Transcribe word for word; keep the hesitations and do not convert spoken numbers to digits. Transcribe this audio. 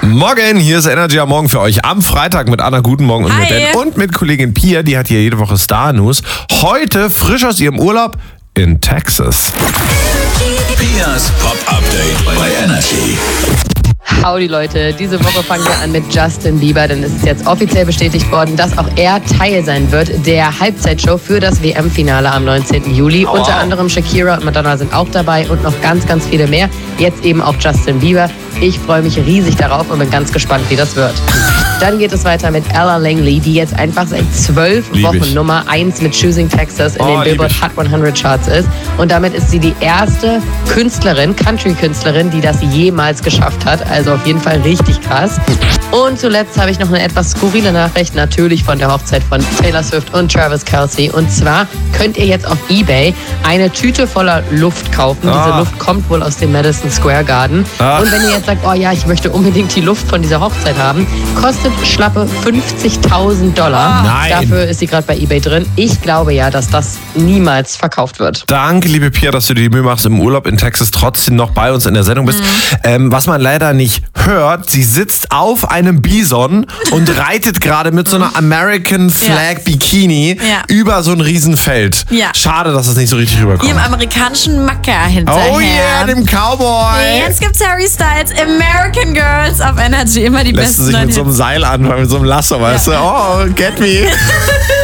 Morgen, hier ist Energy am Morgen für euch am Freitag mit Anna. Guten Morgen und Hi. mit Ben und mit Kollegin Pia, die hat hier jede Woche Star News. Heute frisch aus ihrem Urlaub in Texas. Pias Pop-Update bei Energy. Howdy Leute, diese Woche fangen wir an mit Justin Bieber, denn es ist jetzt offiziell bestätigt worden, dass auch er Teil sein wird der Halbzeitshow für das W M-Finale am neunzehnten Juli. Oh, wow. Unter anderem Shakira und Madonna sind auch dabei und noch ganz, ganz viele mehr. Jetzt eben auch Justin Bieber. Ich freue mich riesig darauf und bin ganz gespannt, wie das wird. Dann geht es weiter mit Ella Langley, die jetzt einfach seit zwölf Lieb Wochen ich. Nummer eins mit Choosing Texas in Oh, den lieb Billboard ich. Hot hundert Charts ist. Und damit ist sie die erste Künstlerin, Country-Künstlerin, die das jemals geschafft hat. Also auf jeden Fall richtig krass. Und zuletzt habe ich noch eine etwas skurrile Nachricht, natürlich von der Hochzeit von Taylor Swift und Travis Kelce. Und zwar könnt ihr jetzt auf eBay eine Tüte voller Luft kaufen. Ah. Diese Luft kommt wohl aus dem Madison Square Garden. Ah. Und wenn ihr jetzt sagt, oh ja, ich möchte unbedingt die Luft von dieser Hochzeit haben, kostet schlappe fünfzigtausend Dollar. Nein. Dafür ist sie gerade bei eBay drin. Ich glaube ja, dass das niemals verkauft wird. Danke, liebe Pia, dass du dir die Mühe machst, im Urlaub in Texas trotzdem noch bei uns in der Sendung bist. Ähm, was man leider nicht hört, sie sitzt auf einem Bison und reitet gerade mit so einer American Flag Bikini Ja. über so ein Riesenfeld. Ja. Schade, dass das nicht so richtig rüberkommt. Ihrem amerikanischen Macker hinterher. Oh yeah, dem Cowboy. Jetzt gibt's Harry Styles, American Girls auf Energy. Immer die Lässt sie besten sich mit neuen so einem Hits. Seil an, mit so einem Lasso, weißt du? Oh, get me.